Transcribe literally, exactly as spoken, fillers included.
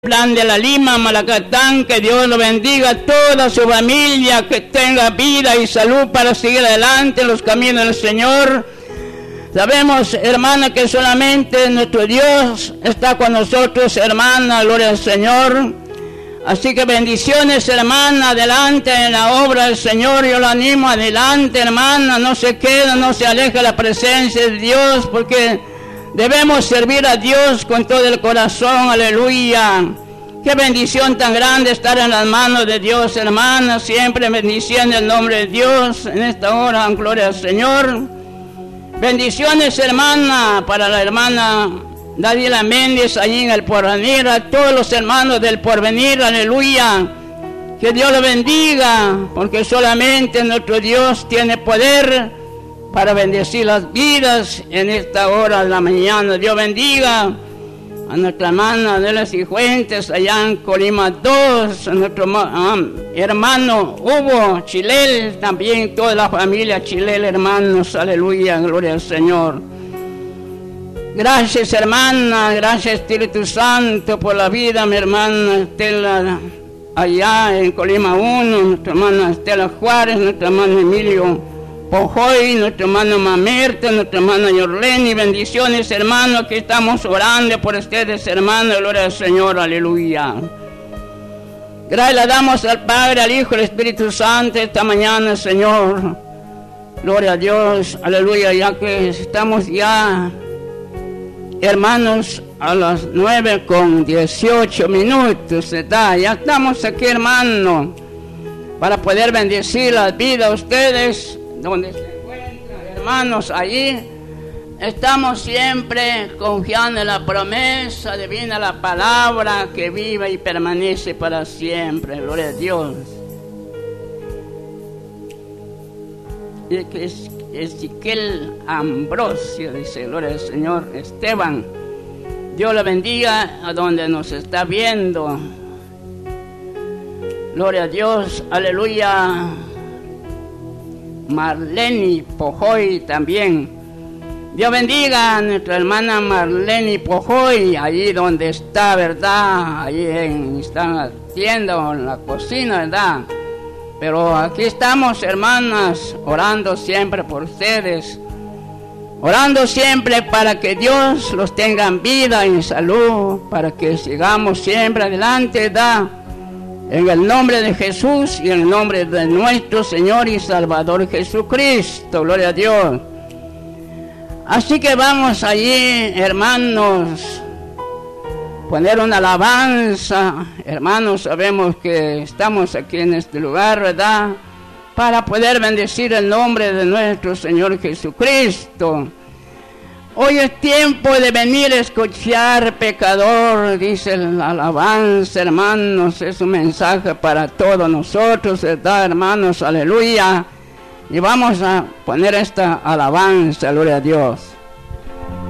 Plan de la Lima, Malacatán, que Dios lo bendiga a toda su familia, que tenga vida y salud para seguir adelante en los caminos del Señor. Sabemos, hermana, que solamente nuestro Dios está con nosotros, hermana, gloria al Señor. Así que bendiciones, hermana, adelante en la obra del Señor. Yo la animo adelante, hermana, no se quede, no se aleje de la presencia de Dios, porque debemos servir a Dios con todo el corazón, aleluya. Qué bendición tan grande estar en las manos de Dios, hermana, siempre bendiciendo el nombre de Dios en esta hora, gloria al Señor. Bendiciones, hermana, para la hermana Daniela Méndez, allí en el Porvenir, a todos los hermanos del Porvenir, aleluya. Que Dios lo bendiga, porque solamente nuestro Dios tiene poder para bendecir las vidas en esta hora de la mañana. Dios bendiga a nuestra hermana Adela Cifuentes allá en Colima dos, a nuestro um, hermano Hugo Chilel, también toda la familia Chilel, hermanos, aleluya, gloria al Señor. Gracias, hermana, gracias, Espíritu Santo, por la vida, mi hermana Estela allá en Colima uno, nuestra hermana Estela Juárez, nuestro hermano Emilio Pojoy, nuestro hermano Mamerto, nuestra hermana Yorleni. Bendiciones, hermanos, que estamos orando por ustedes, hermanos, gloria al Señor, aleluya. Gracias le damos al Padre, al Hijo y al Espíritu Santo esta mañana, Señor. Gloria a Dios, aleluya, ya que estamos ya, hermanos, a las nueve con dieciocho minutos, ¿verdad? Ya estamos aquí, hermanos, para poder bendecir las vidas de ustedes, donde se encuentran, hermanos, allí estamos siempre confiando en la promesa divina, la palabra que vive y permanece para siempre, gloria a Dios. Y que es Ezequiel Ambrosio dice, gloria al Señor. Esteban, Dios le bendiga a donde nos está viendo, gloria a Dios, aleluya. Marleni Pojoy también. Dios bendiga a nuestra hermana Marleni Pojoy, allí donde está, ¿verdad? Allí en, están haciendo en la cocina, ¿verdad? Pero aquí estamos, hermanas, orando siempre por ustedes, orando siempre para que Dios los tenga en vida y en salud, para que sigamos siempre adelante, ¿verdad? En el nombre de Jesús y en el nombre de nuestro Señor y Salvador Jesucristo. Gloria a Dios. Así que vamos allí, hermanos, poner una alabanza. Hermanos, sabemos que estamos aquí en este lugar, ¿verdad? Para poder bendecir el nombre de nuestro Señor Jesucristo. Hoy es tiempo de venir a escuchar, pecador, dice la alabanza, hermanos. Es un mensaje para todos nosotros, ¿verdad, hermanos? Aleluya. Y vamos a poner esta alabanza, gloria a Dios.